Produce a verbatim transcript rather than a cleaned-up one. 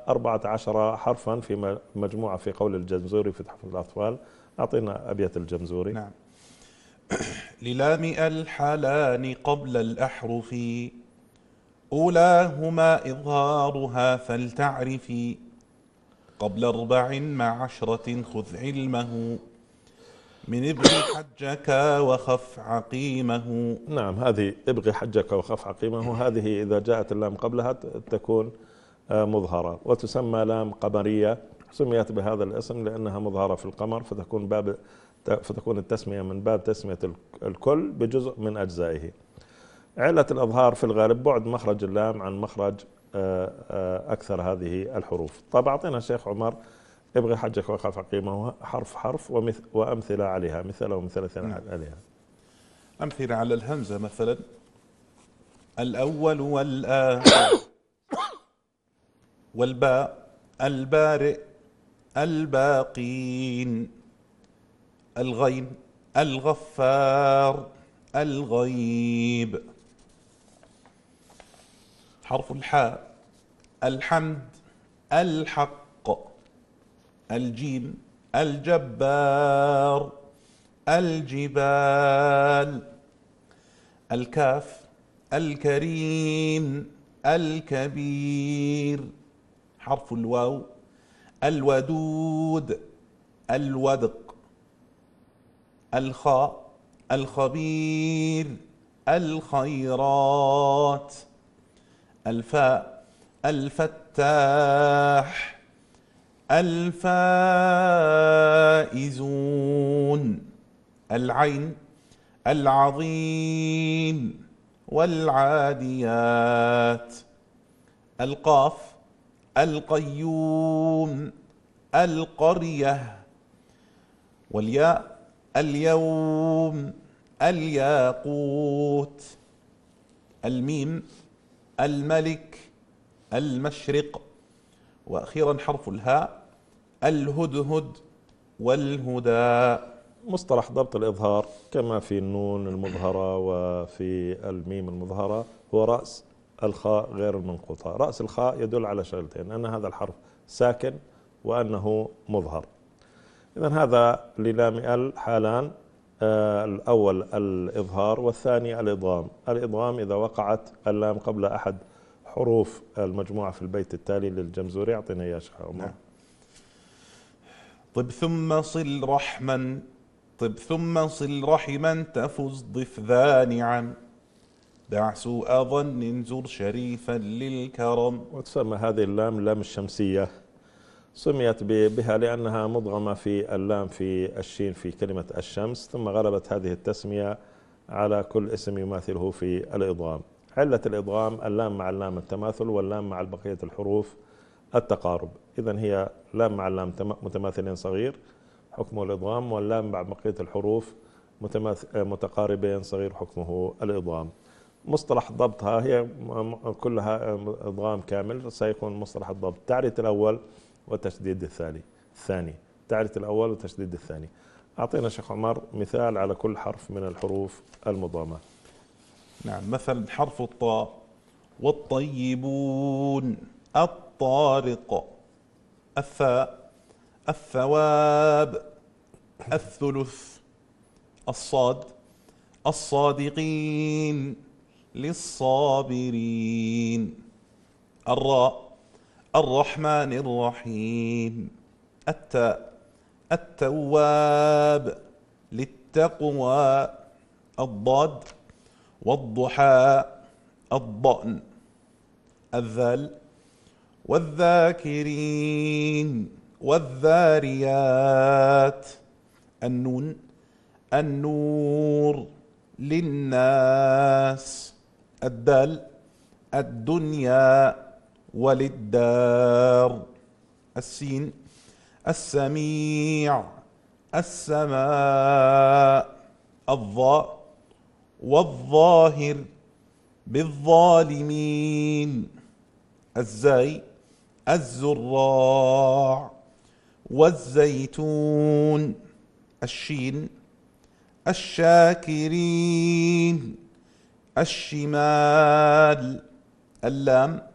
أربعة عشر حرفا في مجموعة في قول الجمزوري في تحفة الأطفال. أعطينا أبيات الجمزوري. نعم. للام الحلان قبل الأحرف أولاهما إظهارها فلتعرفي قبل أربع مع عشرة خذ علمه من ابغ حجك وخف عقيمه. نعم، هذه ابغي حجك وخف عقيمه، هذه إذا جاءت اللام قبلها تكون مظهرة، وتسمى لام قمرية. سميت بهذا الاسم لأنها مظهرة في القمر، فتكون باب فتكون التسمية من باب تسمية الكل بجزء من أجزائه. علة الإظهار في الغالب بعد مخرج اللام عن مخرج أكثر هذه الحروف. طيب أعطينا شيخ عمر ابغي حجك وخف عقيمه حرف حرف وأمثلة عليها، مثلا ومثلة عليها. أمثلة على الهمزة مثلا: الأول والآخر، والباء البارئ الباقين، الغين الغفار الغيب. حرف الحاء الحمد الحق، الجيم الجبار الجبال، الكاف الكريم الكبير. حرف الواو الودود الودق، الخاء الخبير الخيرات، الفاء الفتاح الفائزون، العين العظيم والعاديات، القاف القيوم القرية، والياء اليوم الياقوت، الميم الملك المشرق، وأخيرا حرف الهاء الهدهد والهدى. مصطلح ضبط الإظهار كما في النون المظهرة وفي الميم المظهرة هو رأس الخاء غير المنقوطة. رأس الخاء يدل على شغلتين: أن هذا الحرف ساكن وأنه مظهر. إذن هذا للام ال حالان: آه الأول الإظهار والثاني الإضغام. الإضغام إذا وقعت اللام قبل أحد حروف المجموعة في البيت التالي للجمزوري. أعطينا يا شيخ عمر. طب ثم صل رحما، طب ثم صل رحما تفز ضف ذا نعم، دع سوء ظن زر شريفا للكرم. وتسمى هذه اللام اللام الشمسية، سميت بها لأنها مضغمة في اللام في الشين في كلمة الشمس، ثم غلبت هذه التسمية على كل اسم يماثله في الإضغام. علة الإضغام اللام مع اللام التماثل، واللام مع بقية الحروف التقارب. إذن هي لام مع اللام متماثلين صغير حكمه الإضغام، واللام مع بقية الحروف متقاربين صغير حكمه الإضغام. مصطلح ضبطها هي كلها إضغام كامل، سيكون مصطلح الضبط تعرية الأول وتشديد الثاني الثاني تعرية الأول وتشديد الثاني. أعطينا شيخ عمر مثال على كل حرف من الحروف المضغمة. نعم، مثلا حرف الطاء: والطيبون الطارق، الثاء الثواب الثلث، الصاد الصادقين للصابرين، الراء الرحمن الرحيم، التاء التواب للتقوى، الضاد والضحى الضأن، الذال والذاكرين والذاريات، النون النور للناس، الدال الدنيا وللدار، السين السميع السماء، الظاء والظاهر بالظالمين، الزاي الزراع والزيتون، الشين الشاكرين، الشمال، اللام